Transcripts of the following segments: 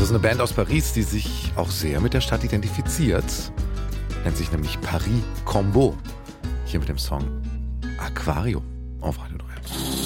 Das ist eine Band aus Paris, die sich auch sehr mit der Stadt identifiziert. Nennt sich nämlich Paris Combo. Hier mit dem Song Aquarium auf Radio 3.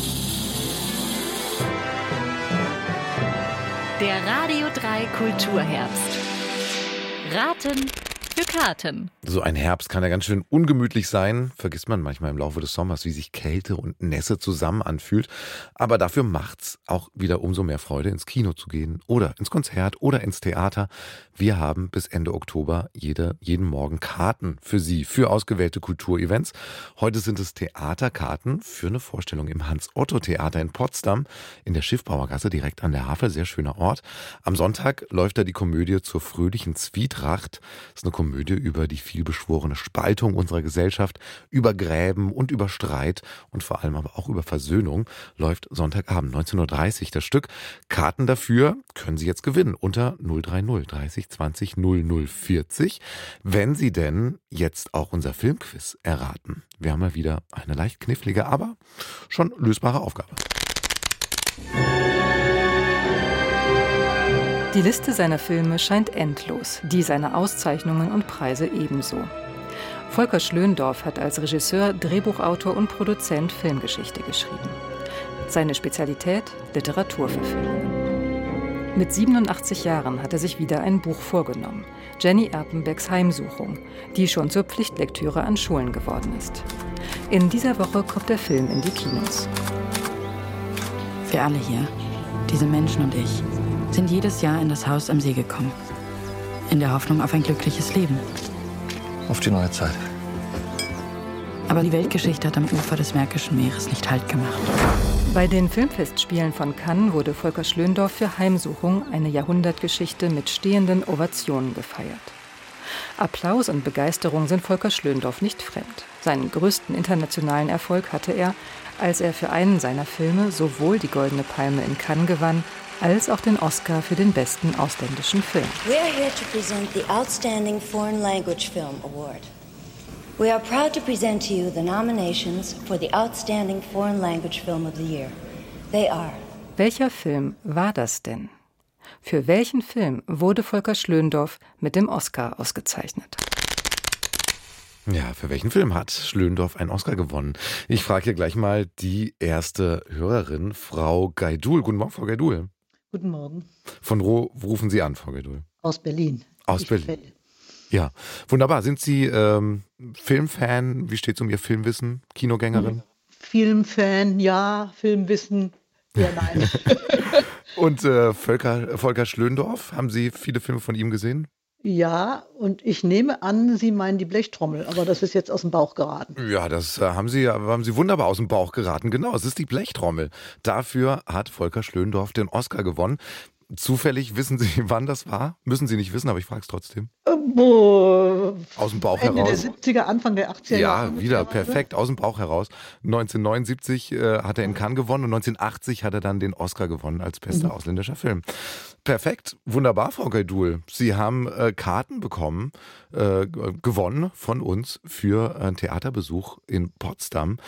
Der Radio 3 Kulturherbst. Raten für Karten. So ein Herbst kann ja ganz schön ungemütlich sein. Vergisst man manchmal im Laufe des Sommers, wie sich Kälte und Nässe zusammen anfühlt. Aber dafür macht's auch wieder umso mehr Freude, ins Kino zu gehen oder ins Konzert oder ins Theater. Wir haben bis Ende Oktober jeden Morgen Karten für Sie, für ausgewählte Kulturevents. Heute sind es Theaterkarten für eine Vorstellung im Hans-Otto-Theater in Potsdam in der Schiffbauergasse direkt an der Havel. Sehr schöner Ort. Am Sonntag läuft da die Komödie zur fröhlichen Zwietracht. Das ist eine Komödie über die vielbeschworene Spaltung unserer Gesellschaft, über Gräben und über Streit und vor allem aber auch über Versöhnung. Läuft Sonntagabend 19.30 Uhr das Stück. Karten dafür können Sie jetzt gewinnen unter 030 30 20 0040, wenn Sie denn jetzt auch unser Filmquiz erraten. Wir haben mal wieder eine leicht knifflige, aber schon lösbare Aufgabe. Die Liste seiner Filme scheint endlos, die seiner Auszeichnungen und Preise ebenso. Volker Schlöndorff hat als Regisseur, Drehbuchautor und Produzent Filmgeschichte geschrieben. Seine Spezialität: Literaturverfilmungen. Mit 87 Jahren hat er sich wieder ein Buch vorgenommen: Jenny Erpenbecks Heimsuchung, die schon zur Pflichtlektüre an Schulen geworden ist. In dieser Woche kommt der Film in die Kinos. Wir alle hier, diese Menschen und ich, sind jedes Jahr in das Haus am See gekommen. In der Hoffnung auf ein glückliches Leben. Auf die neue Zeit. Aber die Weltgeschichte hat am Ufer des Märkischen Meeres nicht Halt gemacht. Bei den Filmfestspielen von Cannes wurde Volker Schlöndorff für Heimsuchung, eine Jahrhundertgeschichte mit stehenden Ovationen, gefeiert. Applaus und Begeisterung sind Volker Schlöndorff nicht fremd. Seinen größten internationalen Erfolg hatte er, als er für einen seiner Filme sowohl die Goldene Palme in Cannes gewann, als auch den Oscar für den besten ausländischen Film. We are here to present the Outstanding Foreign Language Film Award. We are proud to present to you the nominations for the Outstanding Foreign Language Film of the Year. They are: Welcher Film war das denn? Für welchen Film wurde Volker Schlöndorff mit dem Oscar ausgezeichnet? Ja, für welchen Film hat Schlöndorff einen Oscar gewonnen? Ich frage hier gleich mal die erste Hörerin, Frau Gaidul. Guten Morgen, Frau Gaidul. Guten Morgen. Von wo rufen Sie an, Frau Gaidul? Aus Berlin. Aus Berlin. Ja, wunderbar. Sind Sie Filmfan? Wie steht es um Ihr Filmwissen? Kinogängerin? Filmfan, ja. Filmwissen, ja, nein. Und Volker Schlöndorff, haben Sie viele Filme von ihm gesehen? Ja, und ich nehme an, Sie meinen die Blechtrommel, aber das ist jetzt aus dem Bauch geraten. Ja, das haben Sie wunderbar aus dem Bauch geraten. Genau, es ist die Blechtrommel. Dafür hat Volker Schlöndorff den Oscar gewonnen. Zufällig wissen Sie, wann das war? Müssen Sie nicht wissen, aber ich frage es trotzdem. Aus dem Bauch Ende heraus. der 70er, Anfang der 80er Jahre. Ja, wieder perfekt, aus dem Bauch heraus. 1979 hat er in Cannes gewonnen und 1980 hat er dann den Oscar gewonnen als bester ausländischer Film. Perfekt, wunderbar, Frau Gaidul. Sie haben Karten bekommen, gewonnen von uns für einen Theaterbesuch in Potsdam.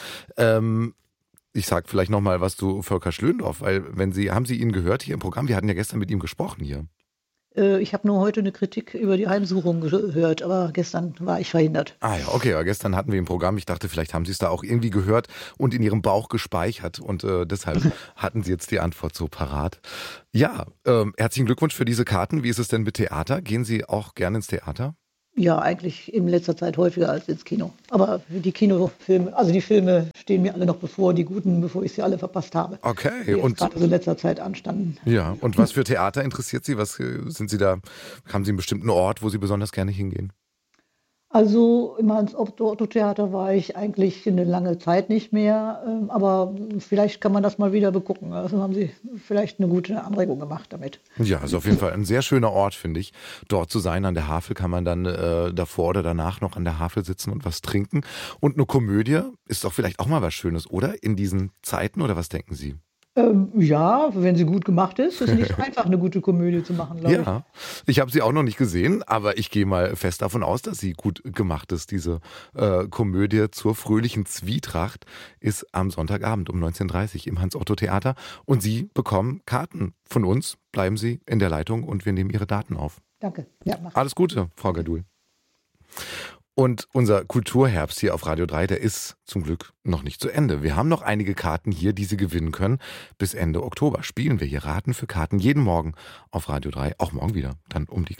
Ich sage vielleicht nochmal was zu Volker Schlöndorff, weil haben Sie ihn gehört hier im Programm? Wir hatten ja gestern mit ihm gesprochen hier. Ich habe nur heute eine Kritik über die Heimsuchung gehört, aber gestern war ich verhindert. Ah ja, okay, aber gestern hatten wir im Programm, ich dachte, vielleicht haben Sie es da auch irgendwie gehört und in Ihrem Bauch gespeichert und deshalb hatten Sie jetzt die Antwort so parat. Ja, herzlichen Glückwunsch für diese Karten. Wie ist es denn mit Theater? Gehen Sie auch gerne ins Theater? Ja, eigentlich in letzter Zeit häufiger als ins Kino. Aber die Kinofilme, also die Filme stehen mir alle noch bevor, die guten, bevor ich sie alle verpasst habe. Okay. Die und gerade so in letzter Zeit anstanden. Ja, und was für Theater interessiert Sie? Was sind Sie da? Haben Sie einen bestimmten Ort, wo Sie besonders gerne hingehen? Also im Hans-Otto-Theater war ich eigentlich eine lange Zeit nicht mehr, aber vielleicht kann man das mal wieder begucken. Also haben Sie vielleicht eine gute Anregung gemacht damit. Ja, also auf jeden Fall ein sehr schöner Ort, finde ich, dort zu sein. An der Havel kann man dann davor oder danach noch an der Havel sitzen und was trinken. Und eine Komödie ist doch vielleicht auch mal was Schönes, oder? In diesen Zeiten, oder was denken Sie? Ja, wenn sie gut gemacht ist. Es ist nicht so einfach, eine gute Komödie zu machen, glaube ich. Ja, ich habe sie auch noch nicht gesehen, aber ich gehe mal fest davon aus, dass sie gut gemacht ist. Diese Komödie zur fröhlichen Zwietracht ist am Sonntagabend um 19:30 Uhr im Hans-Otto-Theater und Sie bekommen Karten von uns. Bleiben Sie in der Leitung und wir nehmen Ihre Daten auf. Danke. Ja, mach. Alles Gute, Frau Gerdul. Und unser Kulturherbst hier auf Radio 3, der ist zum Glück noch nicht zu Ende. Wir haben noch einige Karten hier, die Sie gewinnen können. Bis Ende Oktober spielen wir hier Raten für Karten jeden Morgen auf Radio 3. Auch morgen wieder, dann um die